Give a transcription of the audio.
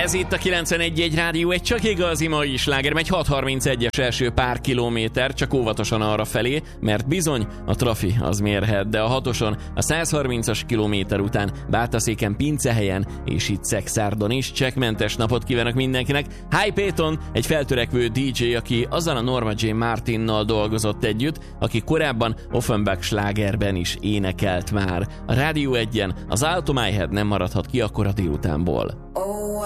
Ez itt a 91.1 Rádió, egy csak igazi mai sláger, megy 6.31-es első pár kilométer, csak óvatosan arra felé, mert bizony a trafi az mérhet, de a hatoson a 130-as kilométer után Bátaszéken, Pincehelyen és itt Szekszárdon is csekkmentes napot kívánok mindenkinek. Hi Payton, egy feltörekvő DJ, aki azzal a Norma J. Martinnal dolgozott együtt, aki korábban Offenbach slágerben is énekelt már. A Rádió 1-en az Out of My Head nem maradhat ki akkor a délutánból. Oh,